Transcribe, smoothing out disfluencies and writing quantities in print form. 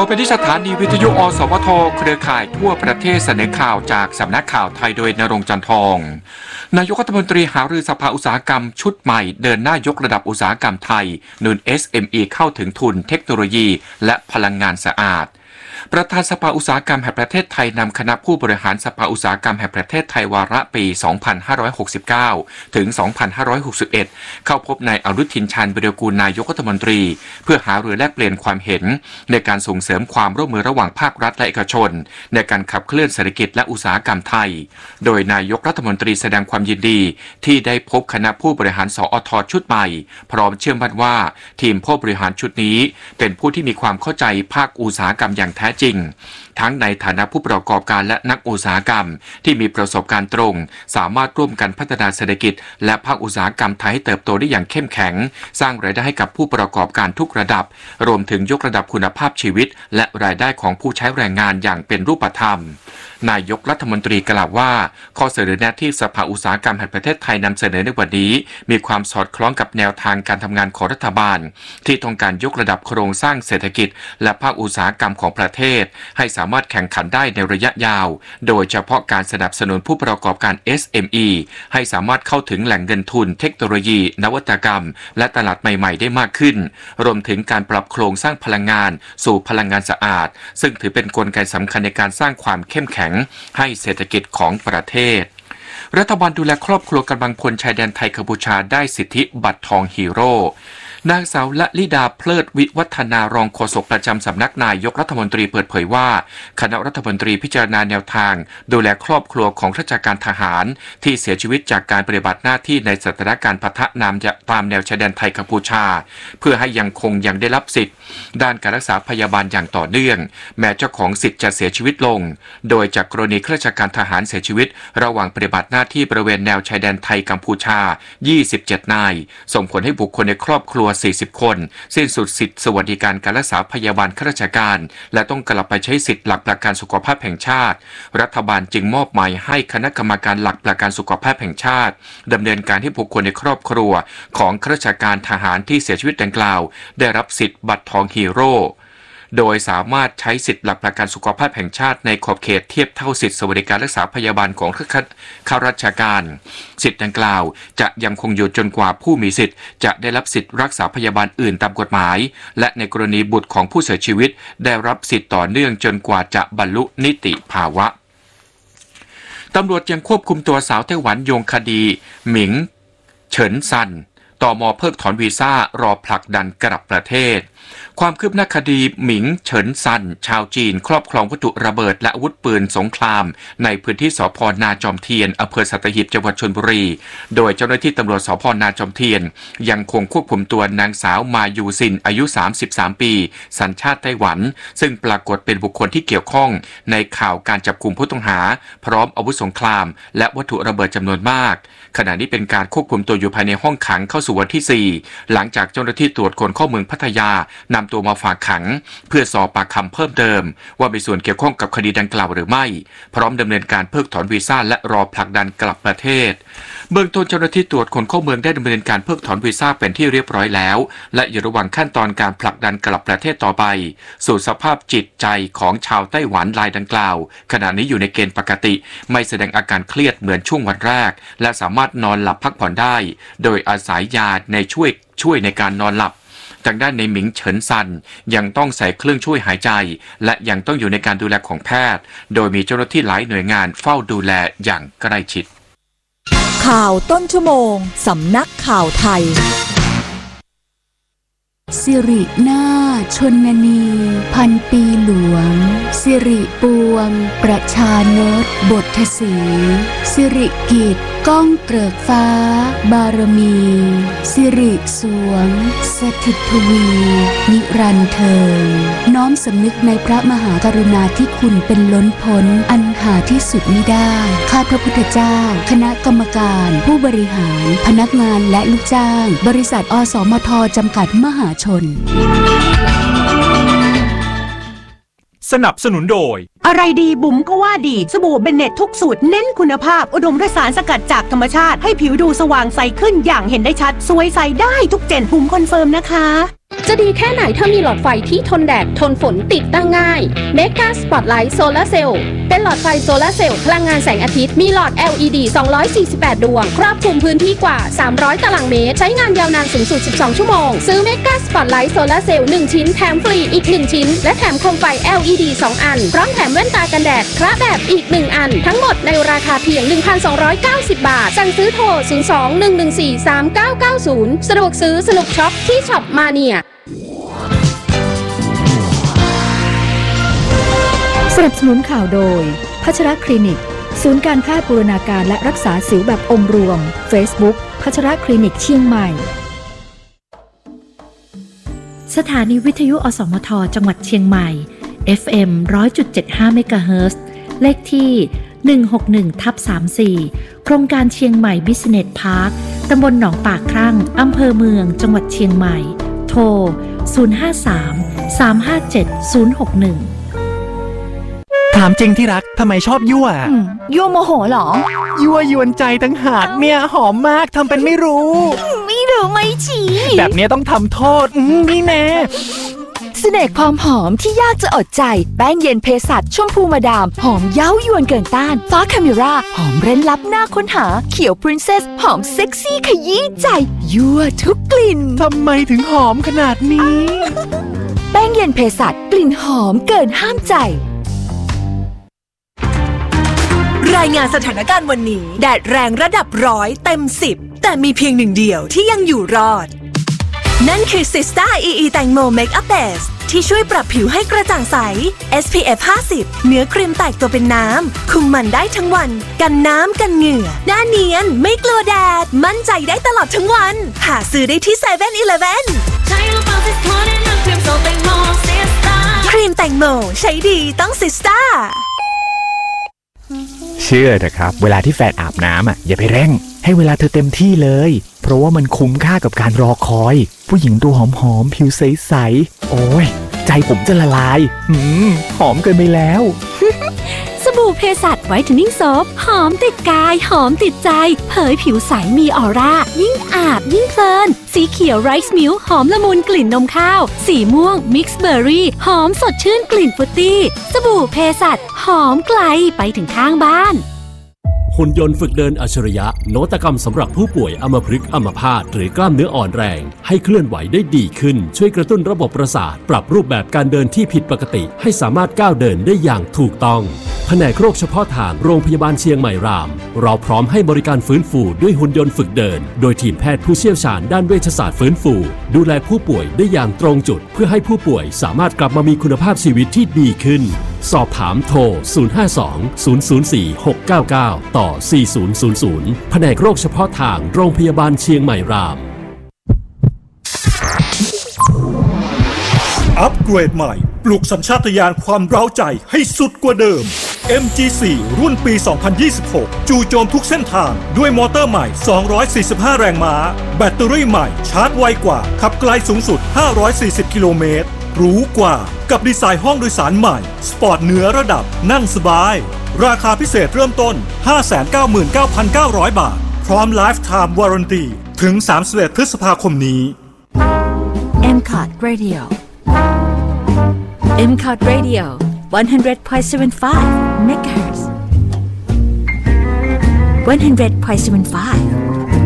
อไปที่สถานีวิทยุอสมทเครือข่ายทั่วประเทศเสนอข่าวจากสำนักข่าวไทยโดยณรงค์ จันทองนายกรัฐมนตรีหารือสภาอุตสาหกรรมชุดใหม่เดินหน้ายกระดับอุตสาหกรรมไทยหนุน SME เข้าถึงทุนเทคโนโลยีและพลังงานสะอาดประธานสภาอุตสาหกรรมแห่งประเทศไทยนำคณะผู้บริหารสภาอุตสาหกรรมแห่งประเทศไทยวาระปี 2569 ถึง 2561 เข้าพบนายอนุทิน ชาญวิรากูลนายกรัฐมนตรีเพื่อหารือแลกเปลี่ยนความเห็นในการส่งเสริมความร่วมมือระหว่างภาครัฐและเอกชนในการขับเคลื่อนเศรษฐกิจและอุตสาหกรรมไทยโดยนายกรัฐมนตรีแสดงความยินดีที่ได้พบคณะผู้บริหารสอท.ชุดใหม่พร้อมเชื่อมั่นว่าทีมผู้บริหารชุดนี้เป็นผู้ที่มีความเข้าใจภาคอุตสาหกรรมอย่างแท้จริงทั้งในฐานะผู้ประกอบการและนักอุตสาหกรรมที่มีประสบการณ์ตรงสามารถร่วมกันพัฒนาเศรษฐกิจและภาคอุตสาหกรรมไทยให้เติบโตได้อย่างเข้มแข็งสร้างรายได้ให้กับผู้ประกอบการทุกระดับรวมถึงยกระดับคุณภาพชีวิตและรายได้ของผู้ใช้แรงงานอย่างเป็นรูปธรรมนายกรัฐมนตรีกล่าวว่าข้อเสนอแนะที่สภาอุตสาหกรรมแห่งประเทศไทยนำเสนอในวันนี้มีความสอดคล้องกับแนวทางการทำงานของรัฐบาลที่ต้องการยกระดับโครงสร้างเศรษฐกิจและภาคอุตสาหกรรมของประเทศให้สามารถแข่งขันได้ในระยะยาวโดยเฉพาะการสนับสนุนผู้ประกอบการ SME ให้สามารถเข้าถึงแหล่งเงินทุนเทคโนโลยีนวัตกรรมและตลาดใหม่ๆได้มากขึ้นรวมถึงการปรับโครงสร้างพลังงานสู่พลังงานสะอาดซึ่งถือเป็นกลไกสำคัญในการสร้างความเข้มแข็งให้เศรษฐกิจของประเทศรัฐบาลดูแลครอบครัวกำลังพลชายแดนไทยกัมพูชาได้สิทธิบัตรทองฮีโร่นางสาวละลิดาเพลิดวิวัฒนารองโฆษกประจำสำนักนายกรัฐมนตรีเปิดเผยว่าคณะรัฐมนตรีพิจารณาแนวทางดูแลครอบครัวของข้าราชการทหารที่เสียชีวิตจากการปฏิบัติหน้าที่ในสถานการณ์ปะทะนามตามแนวชายแดนไทยกัมพูชาเพื่อให้ยังได้รับสิทธิ์ด้านการรักษาพยาบาลอย่างต่อเนื่องแม้เจ้าของสิทธิ์จะเสียชีวิตลงโดยจากกรณีข้าราชการทหารเสียชีวิตระหว่างปฏิบัติหน้าที่บริเวณแนวชายแดนไทยกัมพูชา27 นายส่งผลให้บุคคลในครอบครัว40 คนสิ้นสุดสิทธิสวัสดิการการรักษาพยาบาลข้าราชการและต้องกลับไปใช้สิทธิหลักประกันสุขภาพแห่งชาติรัฐบาลจึงมอบหมายให้คณะกรรมการหลักประกันสุขภาพแห่งชาติดำเนินการให้บุคคลในครอบครัวของข้าราชการทหารที่เสียชีวิตดังกล่าวได้รับสิทธิบัตรทองฮีโร่โดยสามารถใช้สิทธิหลักประกันสุขภาพแห่งชาติในขอบเขตเทียบเท่าสิทธิสวัสดิการรักษาพยาบาลของข้าราชการสิทธิดังกล่าวจะยังคงอยู่จนกว่าผู้มีสิทธิ์จะได้รับสิทธิรักษาพยาบาลอื่นตามกฎหมายและในกรณีบุตรของผู้เสียชีวิตได้รับสิทธิต่อเนื่องจนกว่าจะบรรลุนิติภาวะตำรวจยังควบคุมตัวสาวไต้หวันโยงคดีหมิงเฉินซันตม.เพิกถอนวีซ่ารอผลักดันกลับประเทศความคืบหน้าคดีหมิงเฉินซันชาวจีนครอบครองวัตถุระเบิดและอาวุธปืนสงครามในพื้นที่สพ.นาจอมเทียนอำเภอสัตหีบจังหวัดชลบุรีโดยเจ้าหน้าที่ตำรวจสพ.นาจอมเทียนยังคงควบคุมตัวนางสาวมายูซินอายุ33 ปีสัญชาติไต้หวันซึ่งปรากฏเป็นบุคคลที่เกี่ยวข้องในข่าวการจับกุมผู้ต้องหาพร้อมอาวุธสงครามและวัตถุระเบิดจำนวนมากขณะนี้เป็นการควบคุมตัวอยู่ภายในห้องขังเข้าสู่วันที่4หลังจากเจ้าหน้าที่ตรวจคนเข้าเมืองพัทยานำตัวมาฝากขังเพื่อสอบปากคำเพิ่มเติมว่ามีส่วนเกี่ยวข้องกับคดีดังกล่าวหรือไม่พร้อมดำเนินการเพิกถอนวีซ่าและรอผลักดันกลับประเทศเบื้องต้นเจ้าหน้าที่ตรวจคนเข้าเมืองได้ดำเนินการเพิกถอนวีซ่าเป็นที่เรียบร้อยแล้วและอยู่ระหว่างขั้นตอนการผลักดันกลับประเทศต่อไปสู่สภาพจิตใจของชาวไต้หวันรายดังกล่าวขณะนี้อยู่ในเกณฑ์ปกติไม่แสดงอาการเครียดเหมือนช่วงวันแรกและสามารถนอนหลับพักผ่อนได้โดยอาศัยยาในช่วยในการนอนหลับทางด้านในหมิงเฉินซันยังต้องใส่เครื่องช่วยหายใจและยังต้องอยู่ในการดูแลของแพทย์โดยมีเจ้าหน้าที่หลายหน่วยงานเฝ้าดูแลอย่างใกล้ชิดข่าวต้นชั่วโมงสำนักข่าวไทยสิรินาถชนนีพันปีหลวงสิริปวงประชานตบทสีสิริกิจก้องเกริกฟ้าบารมีสิริสวงสถิตทวีนิรันดร์เทิงน้อมสำนึกในพระมหากรุณาธิคุณเป็นล้นพ้นอันหาที่สุดมิได้ข้าพระพุทธเจ้าคณะกรรมการผู้บริหารพนักงานและลูกจ้างบริษัทอสมทจำกัดมหาชนสนับสนุนโดยอะไรดีบุ๋มก็ว่าดีสบู่เบนเน็ตทุกสูตรเน้นคุณภาพอุดมด้วยสารสกัดจากธรรมชาติให้ผิวดูสว่างใสขึ้นอย่างเห็นได้ชัดสวยใสได้ทุกเจนบุ๋มคอนเฟิร์มนะคะจะดีแค่ไหนถ้ามีหลอดไฟที่ทนแดดทนฝนติดตั้งง่าย Mega Spotlight Solar Cell เป็นหลอดไฟโซลาร์เซลล์พลังงานแสงอาทิตย์มีหลอด LED 248 ดวงครอบคลุมพื้นที่กว่า300ตารางเมตรใช้งานยาวนานสูงสุด12ชั่วโมงซื้อ Mega Spotlight Solar Cell 1 ชิ้นแถมฟรีอีก1ชิ้นและแถมโคมไฟ LED 2 อันพร้อมแถมแว่นตากันแดดคละแบบอีก1อันทั้งหมดในราคาเพียง 1,290 บาทสั่งซื้อโทร 02-114-3990 สะดวกซื้อสนุกช็อปที่ช็อปมาเนียสนับสนุนข่าวโดยพัชรคลินิกศูนย์การแพทย์บูรณาการและรักษาสิวแบบองค์รวม Facebook พัชรคลินิกเชียงใหม่สถานีวิทยุอสมทจังหวัดเชียงใหม่ FM 100.75 เมกะเฮิรตซ์เลขที่161/34โครงการเชียงใหม่ Business Park ตำบลหนองปากครั่งอำเภอเมืองจังหวัดเชียงใหม่โทร053-357-061 ถามจริงที่รักทำไมชอบยั่วยั่วโมโหเหรอยั่วยวนใจตั้งหากเนี่ยหอมมากทำเป็นไม่รู้ไม่ชี้แบบนี้ต้องทำโทษนี่แน่เสน่ห์ความหอมที่ยากจะอดใจแป้งเย็นเภสัชชมพูมาดามหอมเย้ายวนเกินต้านฟ้าคาเมราหอมเร้นลับหน้าค้นหาเขียวพรินเซสหอมเซ็กซี่ขยี้ใจยั่วทุกกลิ่นทำไมถึงหอมขนาดนี้แป้งเย็นเภสัชกลิ่นหอมเกินห้ามใจรายงานสถานการณ์วันนี้แดดแรงระดับ100 เต็ม 10แต่มีเพียงหนึ่งเดียวที่ยังอยู่รอดนั่นคือ Sista EE แตงโม Makeup Base ที่ช่วยปรับผิวให้กระจ่างใส SPF 50 เนื้อครีมแตกตัวเป็นน้ำคุมมันได้ทั้งวันกันน้ำกันเหงื่อหน้าเนียนไม่กลัวแดดมั่นใจได้ตลอดทั้งวันหาซื้อได้ที่ 7-Eleven ครีมแตงโมใช้ดีต้อง Sista เชื่อเถอะครับเวลาที่แฟนอาบน้ำอย่าไปเร่งให้เวลาเธอเต็มที่เลยเพราะว่ามันคุ้มค่ากับการรอคอยผู้หญิงตัวหอมๆผิวใสๆโอ้ยใจผมจะละลายหอมเกินไปแล้วสบู่เภสัชไวท์เทนนิ่งโซฟหอมติดกายหอมติดใจเผยผิวใสมีออร่ายิ่งอาบยิ่งเพลินสีเขียวไรซ์มิลค์หอมละมุนกลิ่นนมข้าวสีม่วงมิกซ์เบอร์รี่หอมสดชื่นกลิ่นฟรุตตี้สบู่เภสัชหอมไกลไปถึงข้างบ้านหุ่นยนต์ฝึกเดินอัจฉริยะนวัตกรรมสำหรับผู้ป่วยอัมพฤกษ์อัมพาตหรือกล้ามเนื้ออ่อนแรงให้เคลื่อนไหวได้ดีขึ้นช่วยกระตุ้นระบบประสาทปรับรูปแบบการเดินที่ผิดปกติให้สามารถก้าวเดินได้อย่างถูกต้องแผนกโรคเฉพาะทางโรงพยาบาลเชียงใหม่รามเราพร้อมให้บริการฟื้นฟูด้วยหุ่นยนต์ฝึกเดินโดยทีมแพทย์ผู้เชี่ยวชาญด้านเวชศาสตร์ฟื้นฟูดูแลผู้ป่วยได้อย่างตรงจุดเพื่อให้ผู้ป่วยสามารถกลับมามีคุณภาพชีวิตที่ดีขึ้นสอบถามโทร 052-004-699 ต่อ 4000 แผนกโรคเฉพาะทางโรงพยาบาลเชียงใหม่รามอัปเกรดใหม่ปลุกสัญชาตญาณความเร้าใจให้สุดกว่าเดิม MG4 รุ่นปี 2026 จู่โจมทุกเส้นทางด้วยมอเตอร์ใหม่ 245 แรงม้าแบตเตอรี่ใหม่ชาร์จไวกว่าขับไกลสูงสุด 540 กิโลเมตรหรูกว่ากับดีไซน์ห้องโดยสารใหม่สปอร์ตเหนือระดับนั่งสบายราคาพิเศษเริ่มต้น 599,900 บาทพร้อม Lifetime Warranty ถึง 31 พฤษภาคมนี้ MCOT Radio MCOT Radio 100.75 MHz 100.75